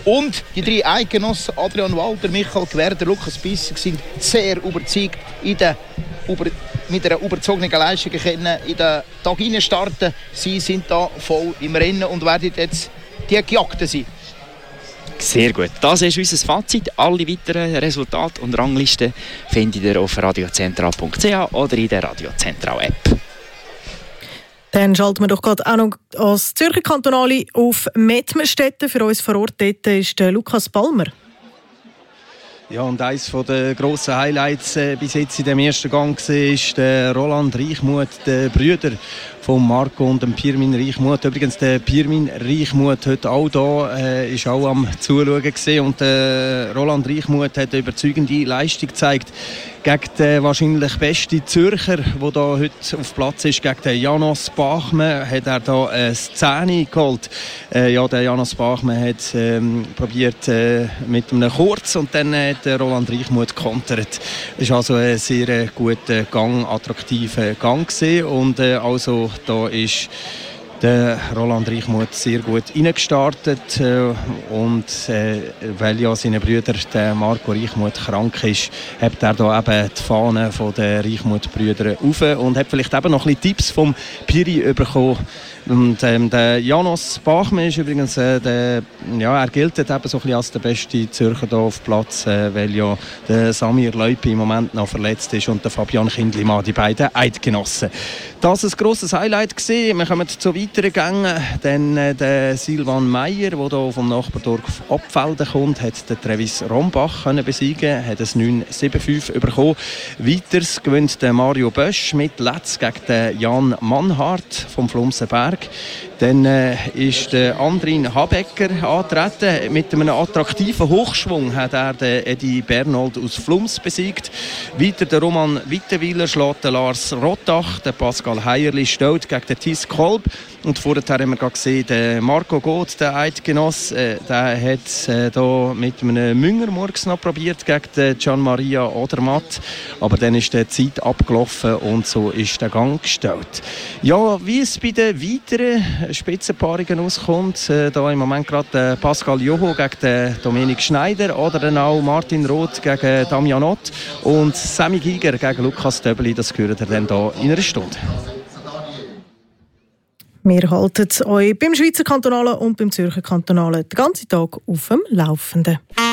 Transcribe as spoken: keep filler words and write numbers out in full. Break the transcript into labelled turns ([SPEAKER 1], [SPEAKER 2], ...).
[SPEAKER 1] Und die drei Eidgenossen, Adrian Walter, Michael Gwerder, Lukas Bisser, sind sehr überzeugt in der über, mit einer überzogenen Leistung können in den Tag starten. Sie sind da voll im Rennen und werden jetzt die Gejagten sein.
[SPEAKER 2] Sehr gut. Das ist unser Fazit. Alle weiteren Resultate und Ranglisten findet ihr auf radiozentral punkt c h oder in der Radiozentral-App.
[SPEAKER 3] Dann schalten wir doch gerade auch noch als Zürcher Kantonale auf Mettmerstetten. Für uns vor Ort dort ist der Lukas Palmer.
[SPEAKER 4] Ja, und eines der grossen Highlights äh, bis jetzt in dem ersten Gang war der Roland Reichmuth, der Brüder von Marco und dem Pirmin Reichmuth. Übrigens, der Pirmin Reichmuth heute auch da, äh, ist auch am Zuschauen gewesen. Und äh, Roland Reichmuth hat eine überzeugende Leistung gezeigt gegen den wahrscheinlich besten Zürcher, der da heute auf Platz ist, gegen den Janos Bachmann, hat er da eine Szene geholt. Äh, ja, der Janos Bachmann hat ähm, probiert äh, mit einem Kurz und dann hat der Roland Reichmuth kontert. Es war also ein sehr guter Gang, attraktiver Gang gewesen. Und äh, also da ist der Roland Reichmuth sehr gut reingestartet äh, und äh, weil ja seine Brüder, der Marco Reichmuth, krank ist, hat er da eben die Fahne von den Reichmuth-Brüdern auf und hat vielleicht eben noch ein bisschen Tipps vom Piri bekommen. Und ähm, der Janos Bachmann ist übrigens, äh, der, ja, er gilt eben so ein bisschen als der beste Zürcher hier auf Platz, äh, weil ja der Samir Leupi im Moment noch verletzt ist und der Fabian Kindlimann, die beiden Eidgenossen. Das war ein grosses Highlight gewesen. Wir kommen zu weiteren Gängen. Dann äh, der Silvan Meyer, der hier vom Nachbardorf Abfelden kommt, hat den Travis Rombach können besiegen, hat ein neun sieben fünf bekommen. Weiters gewinnt der Mario Bösch mit Letz gegen den Jan Mannhardt vom Flumsenberg. Dann äh, ist der Andrin Habecker angetreten. Mit einem attraktiven Hochschwung hat er den Edi Bernold aus Flums besiegt. Weiter der Roman Wittenwiller schlägt den Lars Rottach, der Pascal Heierli stellt gegen den Tis Kolb. Und vorher haben wir gesehen, der Marco Goth, der Eidgenoss, äh, der hat äh, da mit einem Müngermurks noch probiert gegen den Gian Maria Odermatt. Aber dann ist die Zeit abgelaufen und so ist der Gang gestellt. Ja, wie es bei den weiteren Spitzenpaarungen auskommt, äh, da im Moment gerade Pascal Joho gegen den Dominik Schneider oder dann auch Martin Roth gegen Damian Ott und Sammy Giger gegen Lukas Döbeli, das gehört ihr dann hier in einer Stunde.
[SPEAKER 3] Wir halten euch beim Schweizer Kantonalen und beim Zürcher Kantonalen den ganzen Tag auf dem Laufenden.